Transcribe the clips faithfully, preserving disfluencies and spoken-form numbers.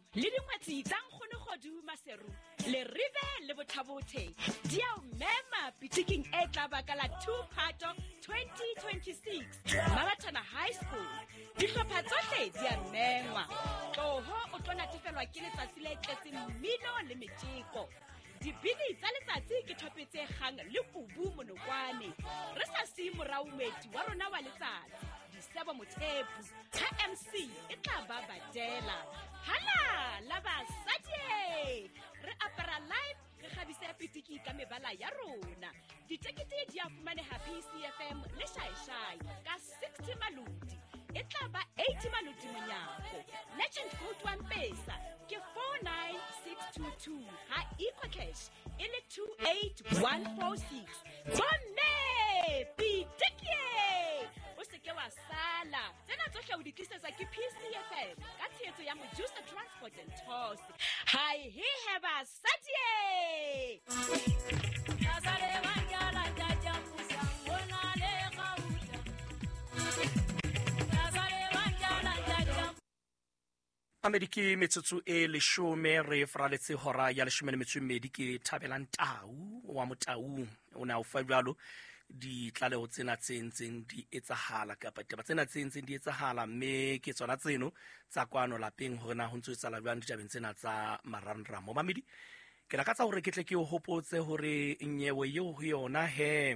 le dingwetsi tsa nkgonegodu Maseru le rive le botlhabothe di a mema pitiking e tla baka la two phato twenty twenty-six Marathana High School dihlopha tsohle di a mengwa tloho o tlo natefelwa ke letsatsi le tletseng mmino le metjeko dibini tsa letsatsi ke thopetse gang le kubu monokwane re sa si moraumeti wa rona wa letsatsi disebo mothepu ha M C e tla ba badela hala la basadi re apara live re khabise pitiki ka mebala ya rona ditekete di a fumaneha P C F M le Shai Shai ka sixty maludi e tla ba eighty maludi monyako legend code one pesa ke four nine six two two ha equal cash ile two eight one four six bonne pitiki o se ke wa sala tsena tsohle o di tlisetsa ke P C F M ka tshetso ya Mojusa Transport and Tours hi he have a satie kasale banyala jaja musangona le gauta kasale banyala jaja Ameriki metsotso e leshome re fraletse hora ya leshome le metso e mmedi ke Thabelang Tau wa Motau o na o fa jwalo di tlaleo tsena tsentseng di etsahala kapa taba tsena tsentseng di etsahala mme ke tsona tseno tsa kwano lapeng hore na ho ntse tsala jwang ditabeng tsena tsa maranra mo mamedi ke la ka tsa hore ke tle ke o hopotse hore nyewe eo ho yona he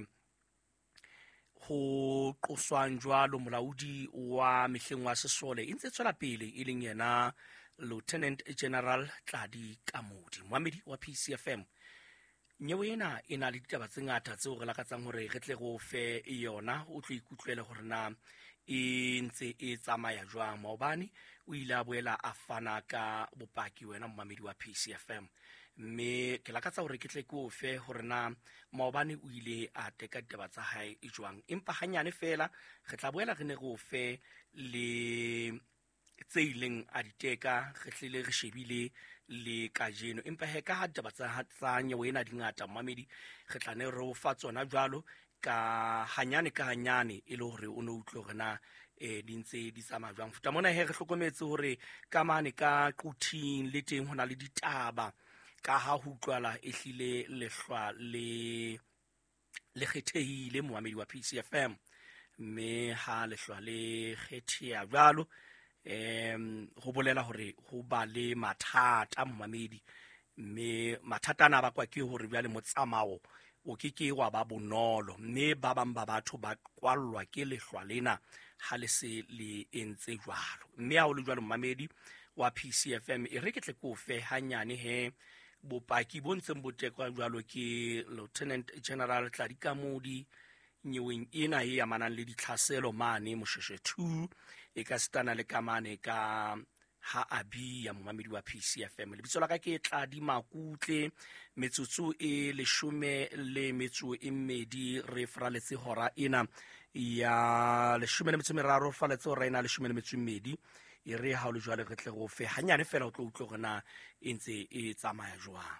ho qoswang jwalo molaodi wa mehleng wa sesole e ntse tswela pele e leng yena Lieutenant General Tladi Kamodi moamedi wa P C F M nyewe ena ena le ditaba tse ngata tseo re lakatsang hore re tle go fe yona o tlo ikutlwela hore na e ntse e tsamaya jwang maobane o ile a boela a fana ka bopaki wena mmamedi wa P C F M mme ke lakatsa hore ke tle ke o fe hore na maobane o ile a teka ditaba tsa hae e jwang empa hanyane fela re tla boela re ne go fe le tseileng a diteka re hlile re shebile le kajeno empa he ka ha ditaba tsa nyewe ena dingata mmamedi re tla ne re o fa tsona jwalo ka hanyane ka hanyane e le hore o no utlwe hore na e dintse di tsamaya jwang futa mona he re hlokometse hore ka mane ka quthing le teng hona le ditaba ka ha ho utlwala e hlile lehlwa le le khethehile moamedi wa P C F M mme ha lehlwa le khethea jwalo em go bolela hore go ba le mathata moamedi mme mathata na ba kwa ke hore bya le motsamao o ke ke wa ba bonolo mme ba bang ba batho ba kwallwa ke lehlwa lena ha le se le entse jwalo mme ha o le jwalo moamedi wa P C F M e re ke tle ko fe hanyane he bopaki bo ntseng botekwa jwalo ke Lieutenant General Tladi Kamodi nyeweng ena e amanang le ditlhaselo mane Mosheshe two e ka stana le kamane ka ha abi ya moamedi wa P C F M le bitso la ka ke Tladi Makutle metsotso e leshome le metso e mmedi re fraletse hora ena ya leshome le metso e meraro fraletse hora ena leshome le metso e mmedi e re ha o le jwale re tle go fe hanyane fela o tlo utlwe gona e ntse e tsamaya jwang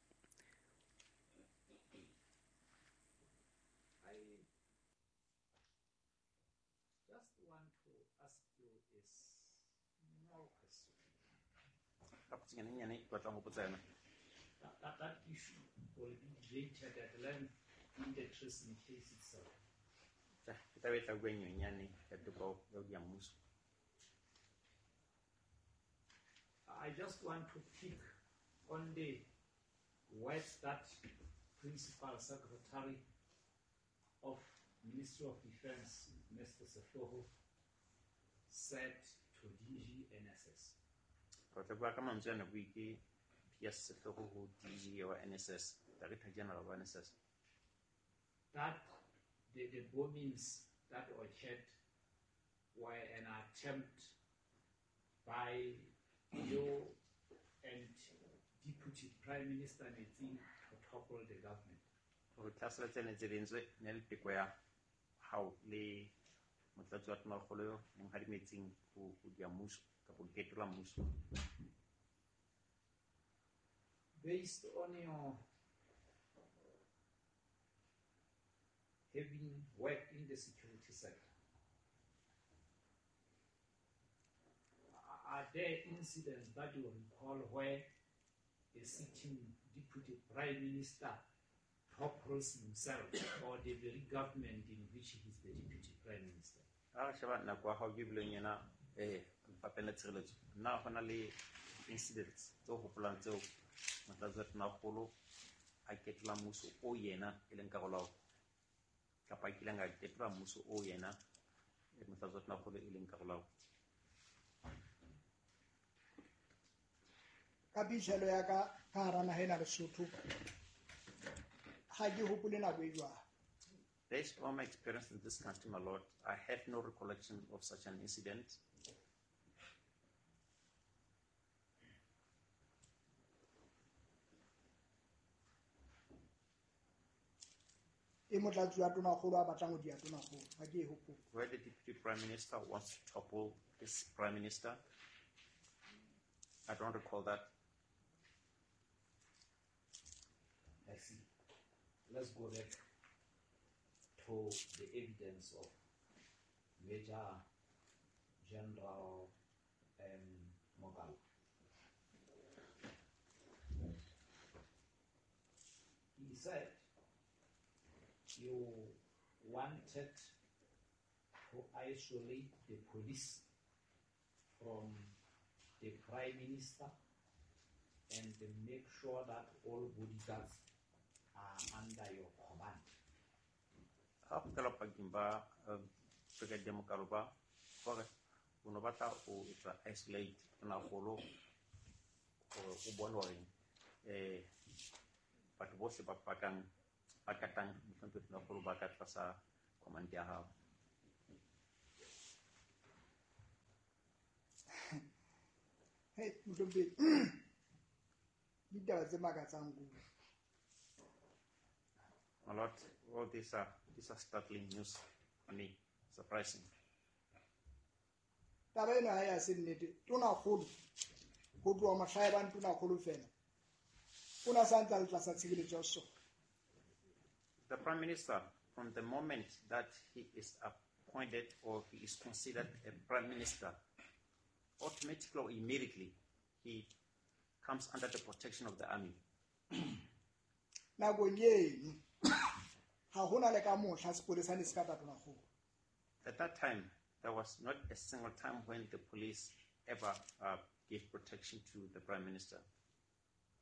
That, that issue will be debated at length in the Tristan case itself. I just want to pick on the words that Principal Secretary of Ministry of Defense, Mister Sefloho, said to D G N S S. Yes, the D G or N S S, Director General of N S S. That the, the bombings that occurred were an attempt by you and Deputy Prime Minister Netzing to topple the government. For Tesla Tenetzinze, Nel Piquea, how lay Mutatua Nofolo, and had meeting who would be a moose, Capulcatula moose. Based on your having worked in the security sector, are there incidents that you recall where a sitting deputy prime minister topples himself or the very government in which he is the deputy prime minister? a re sheba nako ya gago ke bileng yena um lefapheng la tshireletso nna go na le incidents tse o gopolang tseo motlatsi wa tonakgolo a ketela mmuso o yena e leng karolo kapa a kileng a ketela mmuso o yena motlatsi wa tonakgolo e leng karolo ka pitšhelo ya ka ka hara naga ena Lesotho ga ke hopole nako e jwalo. Based on my experience in this country, my lord, I have no recollection of such an incident. e motlatsi wa tonakgolo a batlang go dia tonakgolo ga ke e hopole. Where the deputy prime minister wants to topple his prime minister, I don't recall that. I see. Let's go back to the evidence of Major General um, Mogala. He said you wanted to isolate the police from the Prime Minister and make sure that all bodyguards are under your command. After the Pagimba, Brigadier Mokaloba, for Unobata or isolate Tonakgolo or Ubonori, but was about Pakang, Pakatang, different with Nakolo Bakatasa, Commandia. Hey, Mutumbi, ditaba tse makatsang kudu. My lord, all these are these are startling news for me, surprising. Taba ena ha ya se nnete tonakgolo go tloa matlhaebang tonakgolo fela o na santse le tlasa tshireletso ya sona. The Prime Minister, from the moment that he is appointed or he is considered a Prime Minister, automatically or immediately he comes under the protection of the army. Nakong eno ga gona le ka mohla sepolesa ne se ka tla tonakgolo. At that time, there was not a single time when the police ever uh, gave protection to the Prime Minister.